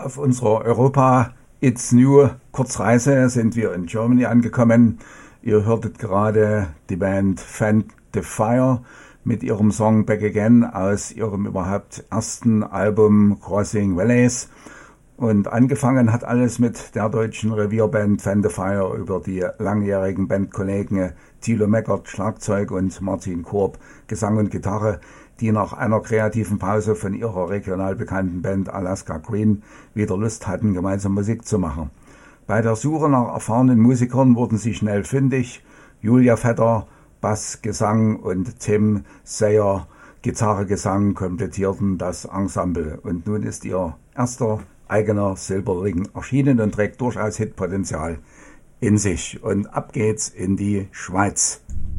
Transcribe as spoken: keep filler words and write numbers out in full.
Auf unserer Europa It's New Kurzreise sind wir in Germany angekommen. Ihr hörtet gerade die Band Fan the Fire mit ihrem Song Back Again aus ihrem überhaupt ersten Album Crossing Valleys. Und angefangen hat alles mit der deutschen Revierband Fan the Fire über die langjährigen Bandkollegen Thilo Meckert, Schlagzeug, und Martin Korb, Gesang und Gitarre, die nach einer kreativen Pause von ihrer regional bekannten Band Alaska Green wieder Lust hatten, gemeinsam Musik zu machen. Bei der Suche nach erfahrenen Musikern wurden sie schnell fündig. Julia Vetter, Bass, Gesang, und Tim Sayer, Gitarre, Gesang, komplettierten das Ensemble. Und nun ist ihr erster eigener Silberring erschienen und trägt durchaus Hitpotenzial in sich. Und ab geht's in die Schweiz.